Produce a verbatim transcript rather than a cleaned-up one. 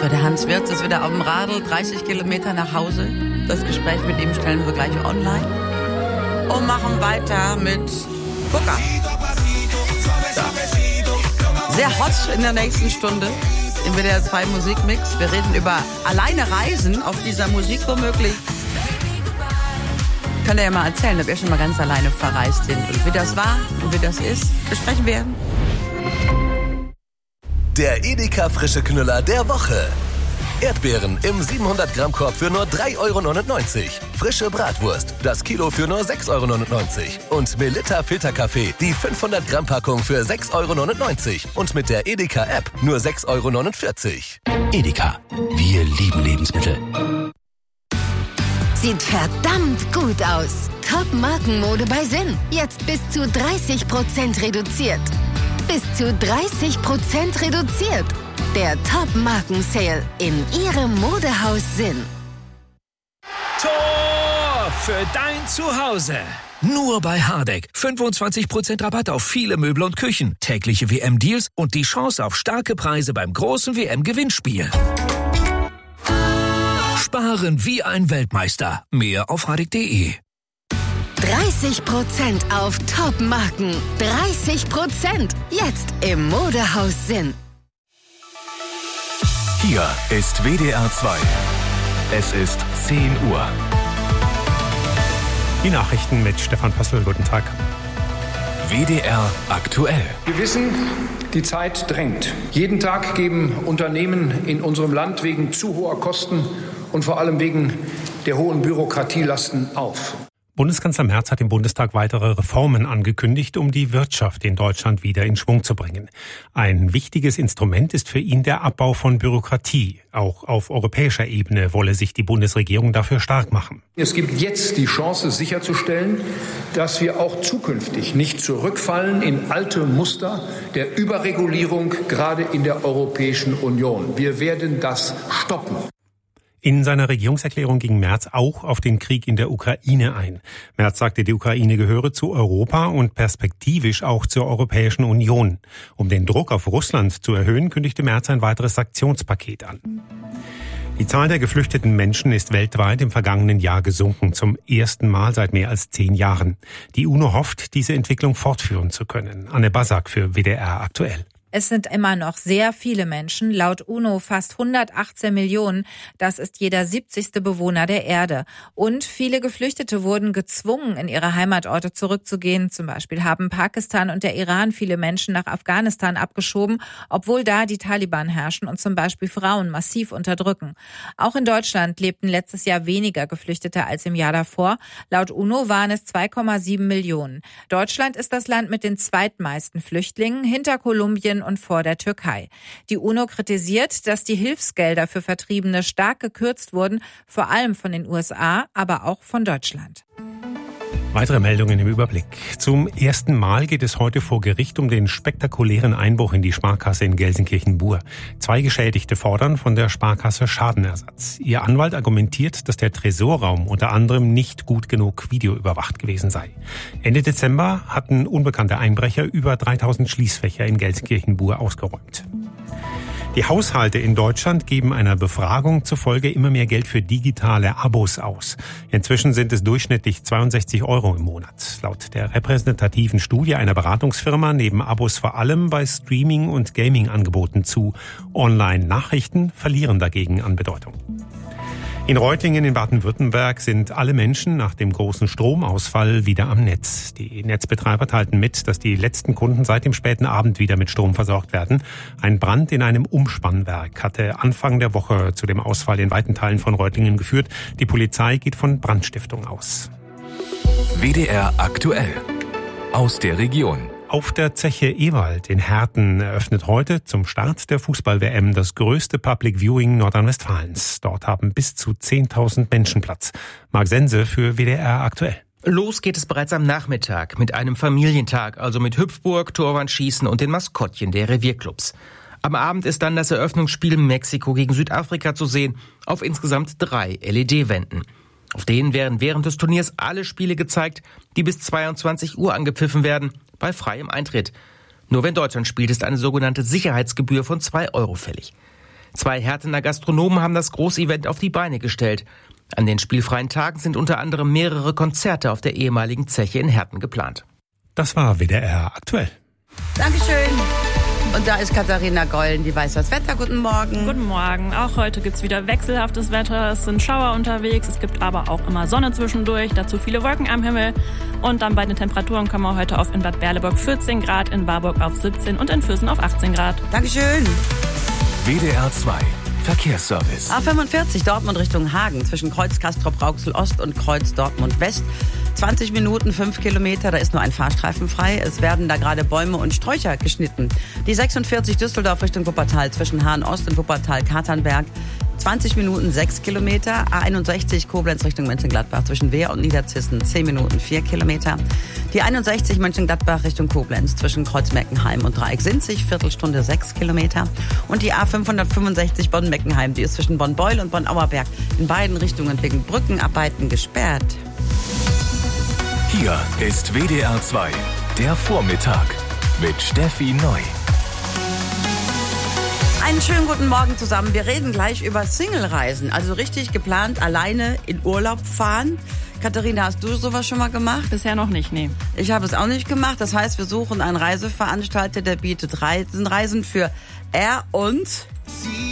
So, der Hans Wirz ist wieder auf dem Radl, dreißig Kilometer nach Hause. Das Gespräch mit ihm stellen wir gleich online. Und machen weiter mit Gucker. So. Sehr hot in der nächsten Stunde im W D R zwei Musikmix. Wir reden über alleine Reisen auf dieser Musik womöglich. Könnt ihr ja mal erzählen, ob ihr schon mal ganz alleine verreist sind. Und wie das war und wie das ist, besprechen wir. Der Edeka frische Knüller der Woche. Erdbeeren im siebenhundert Gramm Korb für nur drei Euro neunundneunzig. Frische Bratwurst, das Kilo für nur sechs Euro neunundneunzig. Und Melitta Filterkaffee, die fünfhundert Gramm Packung für sechs Euro neunundneunzig. Und mit der Edeka App nur sechs Euro neunundvierzig. Edeka, wir lieben Lebensmittel. Sieht verdammt gut aus. Top-Markenmode bei Sinn. Jetzt bis zu dreißig Prozent reduziert. Bis zu dreißig Prozent reduziert. Der Top-Marken-Sale in Ihrem Modehaus Sinn. Tor für dein Zuhause. Nur bei Hardegg. fünfundzwanzig Prozent Rabatt auf viele Möbel und Küchen. Tägliche W M-Deals und die Chance auf starke Preise beim großen W M-Gewinnspiel. Sparen wie ein Weltmeister. Mehr auf hardegg punkt de. dreißig Prozent auf Top-Marken. dreißig Prozent. Jetzt im Modehaus Sinn. Hier ist W D R zwei. Es ist zehn Uhr. Die Nachrichten mit Stefan Pössl. Guten Tag. W D R aktuell. Wir wissen, die Zeit drängt. Jeden Tag geben Unternehmen in unserem Land wegen zu hoher Kosten und vor allem wegen der hohen Bürokratielasten auf. Bundeskanzler Merz hat im Bundestag weitere Reformen angekündigt, um die Wirtschaft in Deutschland wieder in Schwung zu bringen. Ein wichtiges Instrument ist für ihn der Abbau von Bürokratie. Auch auf europäischer Ebene wolle sich die Bundesregierung dafür stark machen. Es gibt jetzt die Chance sicherzustellen, dass wir auch zukünftig nicht zurückfallen in alte Muster der Überregulierung, gerade in der Europäischen Union. Wir werden das stoppen. In seiner Regierungserklärung ging Merz auch auf den Krieg in der Ukraine ein. Merz sagte, die Ukraine gehöre zu Europa und perspektivisch auch zur Europäischen Union. Um den Druck auf Russland zu erhöhen, kündigte Merz ein weiteres Sanktionspaket an. Die Zahl der geflüchteten Menschen ist weltweit im vergangenen Jahr gesunken, zum ersten Mal seit mehr als zehn Jahren. Die UNO hofft, diese Entwicklung fortführen zu können. Anne Basak für W D R aktuell. Es sind immer noch sehr viele Menschen, laut UNO fast hundertachtzehn Millionen. Das ist jeder siebzigste Bewohner der Erde. Und viele Geflüchtete wurden gezwungen, in ihre Heimatorte zurückzugehen. Zum Beispiel haben Pakistan und der Iran viele Menschen nach Afghanistan abgeschoben, obwohl da die Taliban herrschen und zum Beispiel Frauen massiv unterdrücken. Auch in Deutschland lebten letztes Jahr weniger Geflüchtete als im Jahr davor. Laut UNO waren es zwei Komma sieben Millionen. Deutschland ist das Land mit den zweitmeisten Flüchtlingen, hinter Kolumbien und vor der Türkei. Die UNO kritisiert, dass die Hilfsgelder für Vertriebene stark gekürzt wurden, vor allem von den U S A, aber auch von Deutschland. Weitere Meldungen im Überblick. Zum ersten Mal geht es heute vor Gericht um den spektakulären Einbruch in die Sparkasse in Gelsenkirchen-Bur. Zwei Geschädigte fordern von der Sparkasse Schadenersatz. Ihr Anwalt argumentiert, dass der Tresorraum unter anderem nicht gut genug videoüberwacht gewesen sei. Ende Dezember hatten unbekannte Einbrecher über dreitausend Schließfächer in Gelsenkirchen-Bur ausgeräumt. Die Haushalte in Deutschland geben einer Befragung zufolge immer mehr Geld für digitale Abos aus. Inzwischen sind es durchschnittlich zweiundsechzig Euro im Monat. Laut der repräsentativen Studie einer Beratungsfirma nehmen Abos vor allem bei Streaming- und Gaming-Angeboten zu. Online-Nachrichten verlieren dagegen an Bedeutung. In Reutlingen in Baden-Württemberg sind alle Menschen nach dem großen Stromausfall wieder am Netz. Die Netzbetreiber teilten mit, dass die letzten Kunden seit dem späten Abend wieder mit Strom versorgt werden. Ein Brand in einem Umspannwerk hatte Anfang der Woche zu dem Ausfall in weiten Teilen von Reutlingen geführt. Die Polizei geht von Brandstiftung aus. W D R aktuell. Aus der Region. Auf der Zeche Ewald in Herten eröffnet heute zum Start der Fußball-W M das größte Public Viewing Nordrhein-Westfalens. Dort haben bis zu zehntausend Menschen Platz. Marc Sense für W D R aktuell. Los geht es bereits am Nachmittag mit einem Familientag, also mit Hüpfburg, Torwandschießen und den Maskottchen der Revierclubs. Am Abend ist dann das Eröffnungsspiel Mexiko gegen Südafrika zu sehen, auf insgesamt drei L E D-Wänden. Auf denen werden während des Turniers alle Spiele gezeigt, die bis zweiundzwanzig Uhr angepfiffen werden, bei freiem Eintritt. Nur wenn Deutschland spielt, ist eine sogenannte Sicherheitsgebühr von zwei Euro fällig. Zwei Hertener Gastronomen haben das Großevent auf die Beine gestellt. An den spielfreien Tagen sind unter anderem mehrere Konzerte auf der ehemaligen Zeche in Herten geplant. Das war W D R aktuell. Dankeschön. Und da ist Katharina Gollen, die weiß das Wetter. Guten Morgen. Guten Morgen. Auch heute gibt's wieder wechselhaftes Wetter. Es sind Schauer unterwegs. Es gibt aber auch immer Sonne zwischendurch. Dazu viele Wolken am Himmel. Und dann bei den Temperaturen kommen wir heute auf in Bad Berleburg vierzehn Grad, in Warburg auf siebzehn und in Füssen auf achtzehn Grad. Dankeschön. W D R zwei Verkehrsservice. A fünfundvierzig Dortmund Richtung Hagen zwischen Kreuz Castrop-Rauxel Ost und Kreuz Dortmund West. zwanzig Minuten, fünf Kilometer, da ist nur ein Fahrstreifen frei. Es werden da gerade Bäume und Sträucher geschnitten. Die sechsundvierzig Düsseldorf Richtung Wuppertal zwischen Hahn Ost und Wuppertal-Katernberg. zwanzig Minuten, sechs Kilometer. A einundsechzig Koblenz Richtung Mönchengladbach zwischen Wehr und Niederzissen, zehn Minuten, vier Kilometer. Die einundsechzig Mönchengladbach Richtung Koblenz zwischen Kreuzmeckenheim und Dreieck-Sinzig, Viertelstunde, sechs Kilometer. Und die A fünfhundertfünfundsechzig Bonn-Meckenheim, die ist zwischen Bonn-Beul und Bonn-Auerberg in beiden Richtungen wegen Brückenarbeiten gesperrt. Hier ist W D R zwei, der Vormittag mit Steffi Neu. Einen schönen guten Morgen zusammen. Wir reden gleich über Single-Reisen, also richtig geplant alleine in Urlaub fahren. Katharina, hast du sowas schon mal gemacht? Bisher noch nicht, nee. Ich habe es auch nicht gemacht. Das heißt, wir suchen einen Reiseveranstalter, der bietet Reisen, Reisen für er und sie.